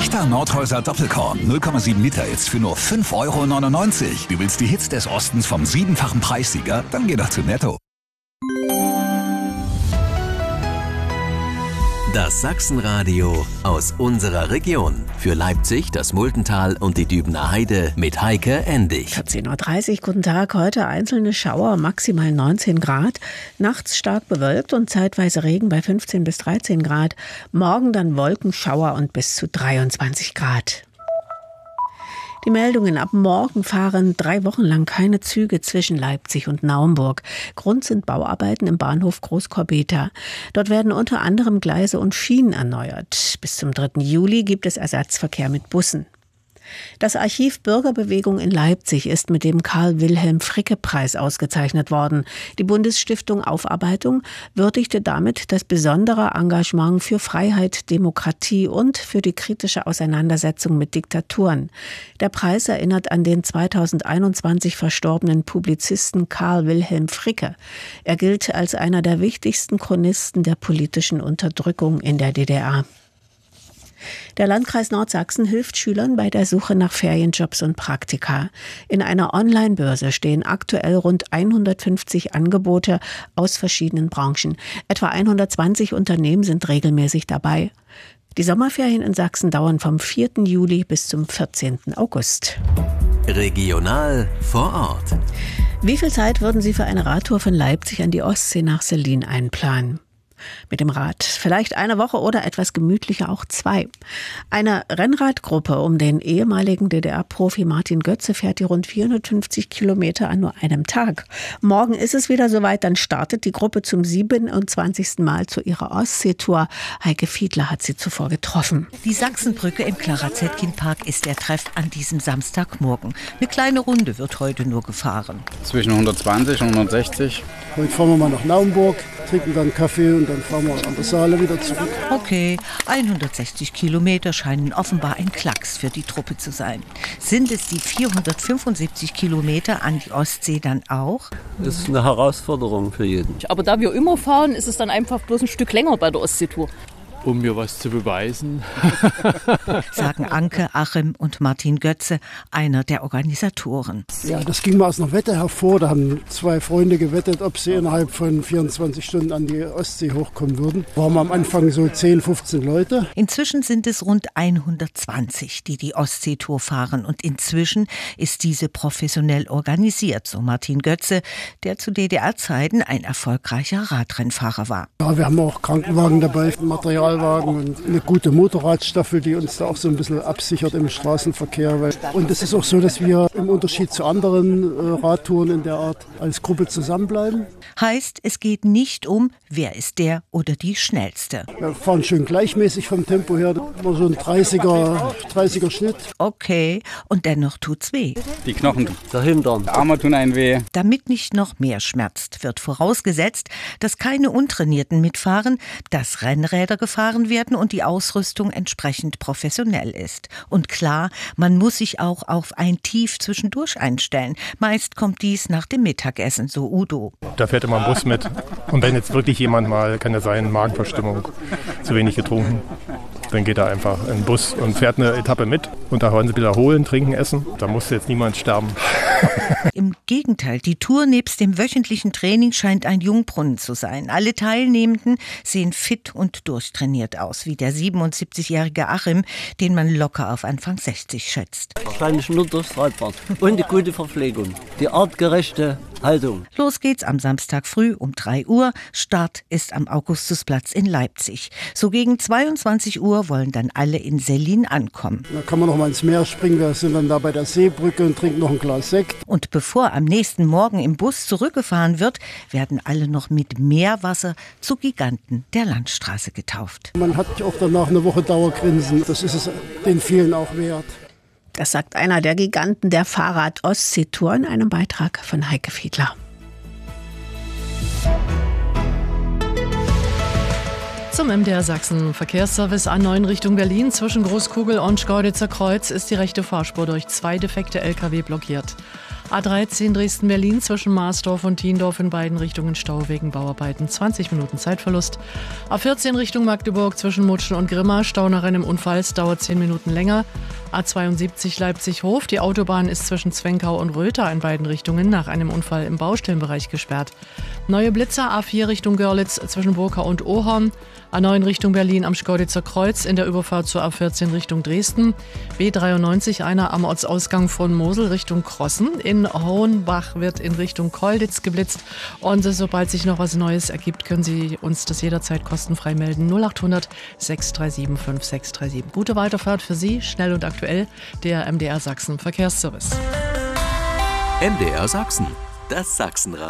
Echter Nordhäuser Doppelkorn 0,7 Liter jetzt für nur 5,99 €. Du willst die Hits des Ostens vom 7-fachen Preissieger? Dann geh doch zu Netto. Das Sachsenradio aus unserer Region. Für Leipzig, das Muldental und die Dübener Heide mit Heike Endig. 14:30 Uhr, guten Tag. Heute einzelne Schauer, maximal 19 Grad. Nachts stark bewölkt und zeitweise Regen bei 15 bis 13 Grad. Morgen dann Wolken, Schauer und bis zu 23 Grad. Die Meldungen: Ab morgen fahren 3 Wochen lang keine Züge zwischen Leipzig und Naumburg. Grund sind Bauarbeiten im Bahnhof Großkorbetha. Dort werden unter anderem Gleise und Schienen erneuert. Bis zum 3. Juli gibt es Ersatzverkehr mit Bussen. Das Archiv Bürgerbewegung in Leipzig ist mit dem Karl-Wilhelm-Fricke-Preis ausgezeichnet worden. Die Bundesstiftung Aufarbeitung würdigte damit das besondere Engagement für Freiheit, Demokratie und für die kritische Auseinandersetzung mit Diktaturen. Der Preis erinnert an den 2021 verstorbenen Publizisten Karl-Wilhelm Fricke. Er gilt als einer der wichtigsten Chronisten der politischen Unterdrückung in der DDR. Der Landkreis Nordsachsen hilft Schülern bei der Suche nach Ferienjobs und Praktika. In einer Online-Börse stehen aktuell rund 150 Angebote aus verschiedenen Branchen. Etwa 120 Unternehmen sind regelmäßig dabei. Die Sommerferien in Sachsen dauern vom 4. Juli bis zum 14. August. Regional vor Ort. Wie viel Zeit würden Sie für eine Radtour von Leipzig an die Ostsee nach Sellin einplanen? Mit dem Rad. Vielleicht eine Woche oder etwas gemütlicher auch 2. Eine Rennradgruppe um den ehemaligen DDR-Profi Martin Götze fährt die rund 450 Kilometer an nur einem Tag. Morgen ist es wieder soweit, dann startet die Gruppe zum 27. Mal zu ihrer Ostseetour. Heike Fiedler hat sie zuvor getroffen. Die Sachsenbrücke im Clara-Zetkin-Park ist der Treff an diesem Samstagmorgen. Eine kleine Runde wird heute nur gefahren. Zwischen 120 und 160. Heute fahren wir mal nach Naumburg, trinken dann Kaffee und dann fahren wir an der Saale wieder zurück. Okay, 160 Kilometer scheinen offenbar ein Klacks für die Truppe zu sein. Sind es die 475 Kilometer an die Ostsee dann auch? Das ist eine Herausforderung für jeden. Aber da wir immer fahren, ist es dann einfach bloß ein Stück länger bei der Ostseetour. Um mir was zu beweisen. Sagen Anke, Achim und Martin Götze, einer der Organisatoren. Ja, das ging mal aus einer Wette hervor. Da haben 2 Freunde gewettet, ob sie innerhalb von 24 Stunden an die Ostsee hochkommen würden. Waren wir am Anfang so 10, 15 Leute. Inzwischen sind es rund 120, die die Ostseetour fahren. Und inzwischen ist diese professionell organisiert, so Martin Götze, der zu DDR-Zeiten ein erfolgreicher Radrennfahrer war. Ja, wir haben auch Krankenwagen dabei, Materialwagen und eine gute Motorradstaffel, die uns da auch so ein bisschen absichert im Straßenverkehr. Und es ist auch so, dass wir im Unterschied zu anderen Radtouren in der Art als Gruppe zusammenbleiben. Heißt, es geht nicht um, wer ist der oder die Schnellste. Wir fahren schön gleichmäßig vom Tempo her, immer so ein 30er Schnitt. Okay, und dennoch tut's weh. Die Knochen Dahinter. die Arme tun einen weh. Damit nicht noch mehr schmerzt, wird vorausgesetzt, dass keine Untrainierten mitfahren, dass Rennräder gefahren werden und die Ausrüstung entsprechend professionell ist. Und klar, man muss sich auch auf ein Tief zwischendurch einstellen. Meist kommt dies nach dem Mittagessen, so Udo. Da fährt immer ein Bus mit. Und wenn jetzt wirklich jemand mal, kann ja sein, Magenverstimmung, zu wenig getrunken, dann geht er einfach in den Bus und fährt eine Etappe mit. Und da wollen sie wieder holen, trinken, essen. Da muss jetzt niemand sterben. Im Gegenteil, die Tour nebst dem wöchentlichen Training scheint ein Jungbrunnen zu sein. Alle Teilnehmenden sehen fit und durchtrainiert aus, wie der 77-jährige Achim, den man locker auf Anfang 60 schätzt. Wahrscheinlich nur durchs Radfahren. Und die gute Verpflegung. Die artgerechte Haltung. Los geht's am Samstag früh um 3 Uhr. Start ist am Augustusplatz in Leipzig. So gegen 22 Uhr wollen dann alle in Sellin ankommen. Da kann man noch mal ins Meer springen. Wir sind dann da bei der Seebrücke und trinken noch ein Glas Sekt. Und bevor am nächsten Morgen im Bus zurückgefahren wird, werden alle noch mit Meerwasser zu Giganten der Landstraße getauft. Man hat auch danach eine Woche Dauergrinsen. Das ist es den vielen auch wert. Das sagt einer der Giganten der Fahrrad-Ostsee-Tour in einem Beitrag von Heike Fiedler. Zum MDR Sachsen Verkehrsservice A9 Richtung Berlin. Zwischen Großkugel und Schkeuditzer Kreuz ist die rechte Fahrspur durch 2 defekte Lkw blockiert. A13 Dresden-Berlin zwischen Marsdorf und Tiendorf in beiden Richtungen Stau wegen Bauarbeiten. 20 Minuten Zeitverlust. A14 Richtung Magdeburg zwischen Mutschen und Grimma. Stau nach einem Unfall. Es dauert 10 Minuten länger. A72 Leipzig-Hof. Die Autobahn ist zwischen Zwenkau und Röther in beiden Richtungen nach einem Unfall im Baustellenbereich gesperrt. Neue Blitzer A4 Richtung Görlitz zwischen Burka und Ohorn. A9 Richtung Berlin am Schkeuditzer Kreuz in der Überfahrt zur A14 Richtung Dresden. B93 einer am Ortsausgang von Mosel Richtung Krossen. In Hohenbach wird in Richtung Kolditz geblitzt. Und sobald sich noch was Neues ergibt, können Sie uns das jederzeit kostenfrei melden. 0800 637 5637. Gute Weiterfahrt für Sie, schnell und aktuell, der MDR Sachsen Verkehrsservice. MDR Sachsen, das Sachsenradio.